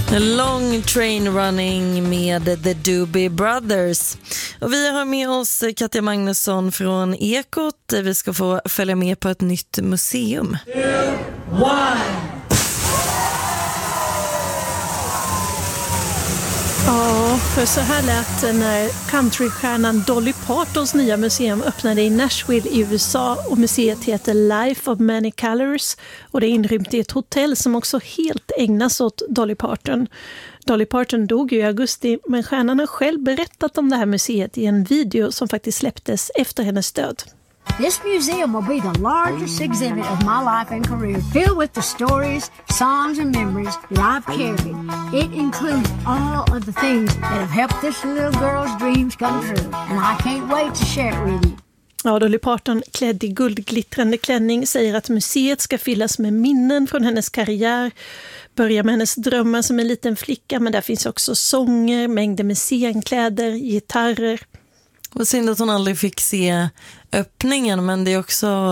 Long Train Running med The Doobie Brothers. Och vi har med oss Katja Magnusson från Ekot. Vi ska få följa med på ett nytt museum. 2, 1. Ja, för så här lät det när countrystjärnan Dolly Partons nya museum öppnade i Nashville i USA, och museet heter Life of Many Colors och det är inrymt i ett hotell som också helt ägnas åt Dolly Parton. Dolly Parton dog i augusti, men stjärnan har själv berättat om det här museet i en video som faktiskt släpptes efter hennes död. This museum will be the largest exhibit of my life and career, filled with the stories, songs, and memories that I've carried. It includes all of the things that have helped this little girl's dreams come true, and I can't wait to share it with you. Ja, Dolly Parton, klädd i guldglittrande klänning, säger att museet ska fyllas med minnen från hennes karriär. Börja med hennes drömmar som en liten flicka, men där finns också sånger, mängder med scenkläder, gitarrer. Och synd att hon aldrig fick se öppningen, men det är också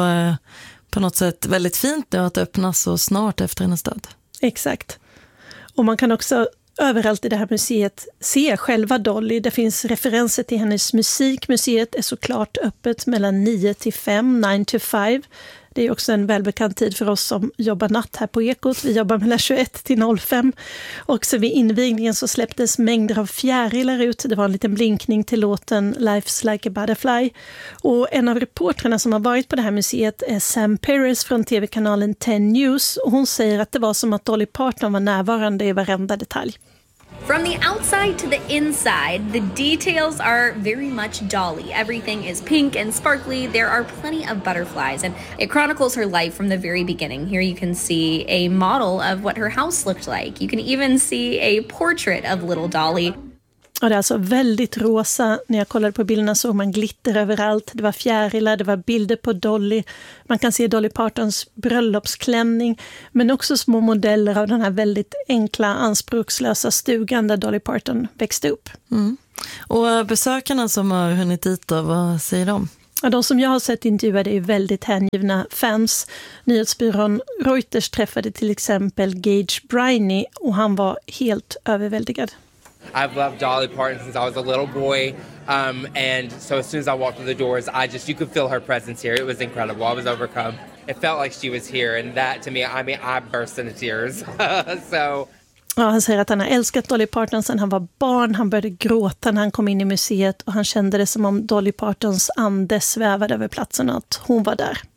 på något sätt väldigt fint nu att öppnas så snart efter hennes död. Exakt. Och man kan också överallt i det här museet se själva Dolly. Det finns referenser till hennes musik. Museet är såklart öppet mellan 9 till 5, 9 till 5. Det är också en välbekant tid för oss som jobbar natt här på Ekot. Vi jobbar mellan 21 till 05. Också vid invigningen så släpptes mängder av fjärilar ut. Det var en liten blinkning till låten Life's Like a Butterfly. Och en av reportrarna som har varit på det här museet är Sam Perez från tv-kanalen 10 News. Och hon säger att det var som att Dolly Parton var närvarande i varenda detalj. From the outside to the inside, the details are very much Dolly. Everything is pink and sparkly. There are plenty of butterflies, and it chronicles her life from the very beginning. Here you can see a model of what her house looked like. You can even see a portrait of little Dolly. Ja, det är alltså väldigt rosa. När jag kollade på bilderna såg man glitter överallt. Det var fjärilar, det var bilder på Dolly. Man kan se Dolly Partons bröllopsklänning, men också små modeller av den här väldigt enkla, anspråkslösa stugan där Dolly Parton växte upp. Mm. Och besökarna som har hunnit dit då, vad säger de? Ja, de som jag har sett intervjuade är väldigt hängivna fans. Nyhetsbyrån Reuters träffade till exempel Gage Briney och han var helt överväldigad. I've loved Dolly Parton since I was a little boy, and so as soon as I walked through the doors, you could feel her presence here. It was incredible. I was overcome. It felt like she was here, and that to me, I burst into tears. So. Ja, han säger att han har älskat Dolly Parton sedan han var barn. Han började gråta när han kom in i museet och han kände det som om Dolly Partons ande svävade över platsen och att hon var där.